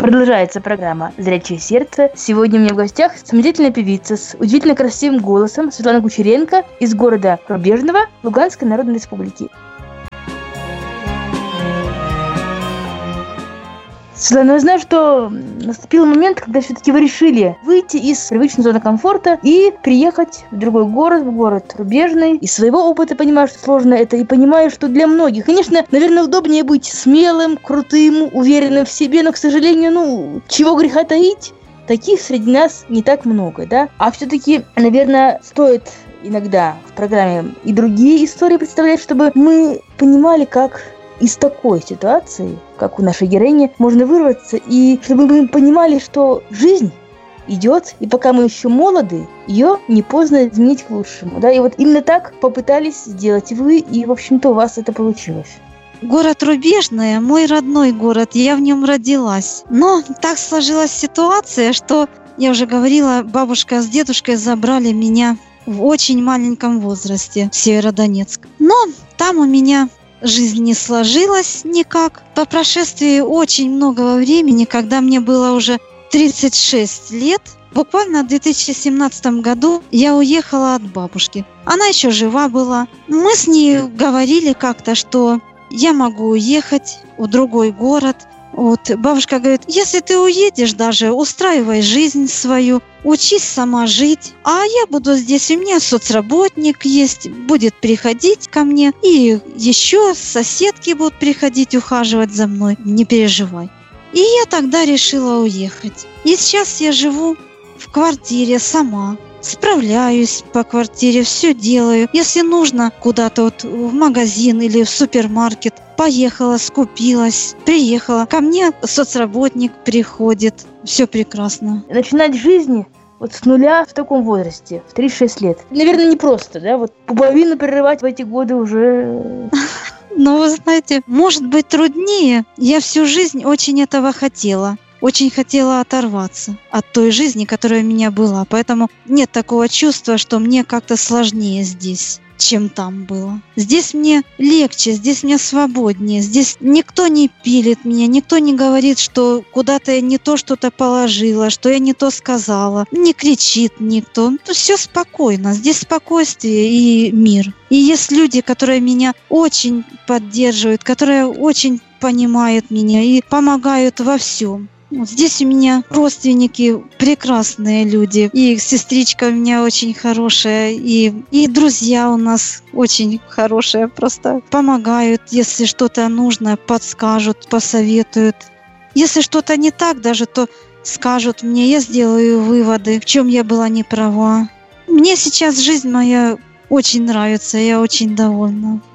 Продолжается программа «Зрячее сердце». Сегодня у меня в гостях самодеятельная певица с удивительно красивым голосом Светлана Кучеренко из города Рубежного Луганской Народной Республики. Светлана, я знаю, что наступил момент, когда все-таки вы решили выйти из привычной зоны комфорта и приехать в другой город, в город Рубежный. Из своего опыта понимаю, что сложно это, и понимаю, что для многих, конечно, наверное, удобнее быть смелым, крутым, уверенным в себе, но, к сожалению, чего греха таить, таких среди нас не так много, да? А все-таки, наверное, стоит иногда в программе и другие истории представлять, чтобы мы понимали, как из такой ситуации, как у нашей героини, можно вырваться, и чтобы мы понимали, что жизнь идет, и пока мы еще молоды, ее не поздно изменить к лучшему. Да? И вот именно так попытались сделать вы, и, в общем-то, у вас это получилось. Город Рубежный, мой родной город, я в нем родилась. Но так сложилась ситуация, что, я уже говорила, бабушка с дедушкой забрали меня в очень маленьком возрасте в Северодонецк. Но там у меня жизнь не сложилась никак. По прошествии очень многого времени, когда мне было уже 36 лет, буквально в 2017 году я уехала от бабушки. Она еще жива была. Мы с ней говорили как-то, что я могу уехать в другой город. Вот бабушка говорит: если ты уедешь даже, устраивай жизнь свою, учись сама жить, а я буду здесь, у меня соцработник есть, будет приходить ко мне, и еще соседки будут приходить ухаживать за мной, не переживай. И я тогда решила уехать. И сейчас я живу в квартире сама, справляюсь по квартире, все делаю. Если нужно куда-то вот в магазин или в супермаркет, поехала, скупилась, приехала. Ко мне соцработник приходит. Все прекрасно. Начинать жизнь вот с нуля в таком возрасте, в 36 лет. Наверное, непросто, да? Вот пуповину прерывать в эти годы уже... Но вы знаете, может быть труднее. Я всю жизнь очень этого хотела. Очень хотела оторваться от той жизни, которая у меня была. Поэтому нет такого чувства, что мне как-то сложнее здесь, чем там было. Здесь мне легче, здесь мне свободнее. Здесь никто не пилит меня, никто не говорит, что куда-то я не то что-то положила, что я не то сказала. Не кричит никто. Все спокойно. Здесь спокойствие и мир. И есть люди, которые меня очень поддерживают, которые очень понимают меня и помогают во всем. Здесь у меня родственники прекрасные люди, и сестричка у меня очень хорошая, и друзья у нас очень хорошие, просто помогают, если что-то нужно, подскажут, посоветуют. Если что-то не так даже, то скажут мне, я сделаю выводы, в чем я была не права. Мне сейчас жизнь моя очень нравится, я очень довольна.